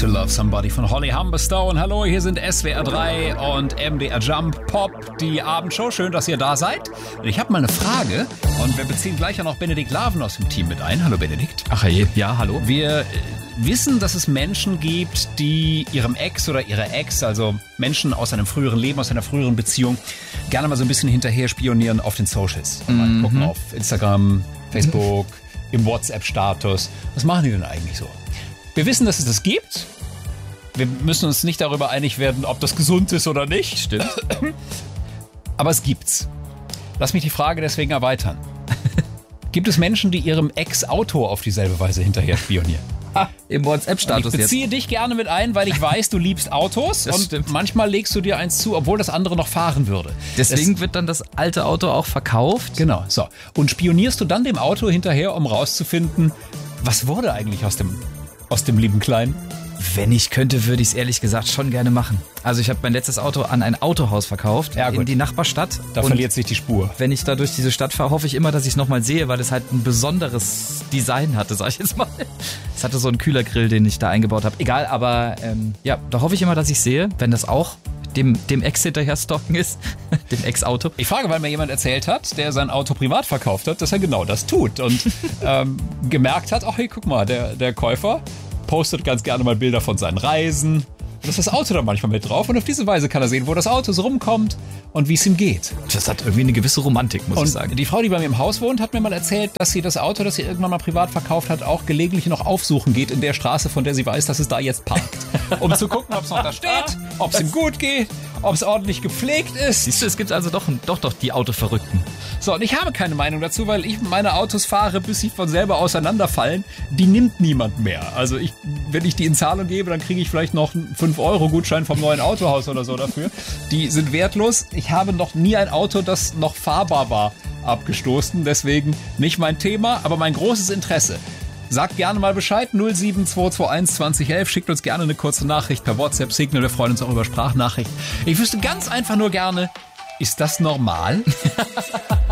to Love Somebody von Holly Humberstone. Hallo, hier sind SWR 3 und MDR Jump Pop, die Abendshow. Schön, dass ihr da seid. Ich habe mal eine Frage und wir beziehen gleich ja noch Benedikt Laven aus dem Team mit ein. Hallo Benedikt. Ach je, ja, hallo. Wir wissen, dass es Menschen gibt, die ihrem Ex oder ihrer Ex, also Menschen aus einem früheren Leben, aus einer früheren Beziehung, gerne mal so ein bisschen hinterher spionieren auf den Socials. Mal gucken auf Instagram, Facebook, im WhatsApp-Status. Was machen die denn eigentlich so? Wir wissen, dass es das gibt. Wir müssen uns nicht darüber einig werden, ob das gesund ist oder nicht. Stimmt. Aber es gibt's. Lass mich die Frage deswegen erweitern. Gibt es Menschen, die ihrem Ex-Auto auf dieselbe Weise hinterher spionieren? Im WhatsApp-Status jetzt. Ich beziehe dich gerne mit ein, weil ich weiß, du liebst Autos. Das und stimmt. Manchmal legst du dir eins zu, obwohl das andere noch fahren würde. Deswegen wird dann das alte Auto auch verkauft. Genau, so. Und spionierst du dann dem Auto hinterher, um rauszufinden, was wurde eigentlich aus dem lieben Kleinen? Wenn ich könnte, würde ich es ehrlich gesagt schon gerne machen. Also ich habe mein letztes Auto an ein Autohaus verkauft, Ja, gut. in die Nachbarstadt. Da Und verliert sich die Spur. wenn ich da durch diese Stadt fahre, hoffe ich immer, dass ich es nochmal sehe, weil es halt ein besonderes Design hatte, sag ich jetzt mal. Es hatte so einen Kühlergrill, den ich da eingebaut habe. Egal, aber ja, da hoffe ich immer, dass ich sehe, wenn das auch dem Ex hinterher stalken ist, dem Ex-Auto. Ich frage, weil mir jemand erzählt hat, der sein Auto privat verkauft hat, dass er genau das tut. Und gemerkt hat, ach hey, guck mal, der Käufer postet ganz gerne mal Bilder von seinen Reisen. Und da ist das Auto dann manchmal mit drauf. Und auf diese Weise kann er sehen, wo das Auto so rumkommt und wie es ihm geht. Das hat irgendwie eine gewisse Romantik, muss ich sagen. Und die Frau, die bei mir im Haus wohnt, hat mir mal erzählt, dass sie das Auto, das sie irgendwann mal privat verkauft hat, auch gelegentlich noch aufsuchen geht in der Straße, von der sie weiß, dass es da jetzt parkt. Um zu gucken, ob es noch da steht, ob es ihm gut geht, ob es ordentlich gepflegt ist. Siehst du, es gibt also doch die Autoverrückten. So, und ich habe keine Meinung dazu, weil ich meine Autos fahre, bis sie von selber auseinanderfallen. Die nimmt niemand mehr. Also wenn ich die in Zahlung gebe, dann kriege ich vielleicht noch einen 5-Euro-Gutschein vom neuen Autohaus oder so dafür. Die sind wertlos. Ich habe noch nie ein Auto, das noch fahrbar war, abgestoßen. Deswegen nicht mein Thema, aber mein großes Interesse. Sagt gerne mal Bescheid, 07221 2011. Schickt uns gerne eine kurze Nachricht per WhatsApp, Signal. Wir freuen uns auch über Sprachnachrichten. Ich wüsste ganz einfach nur gerne, ist das normal?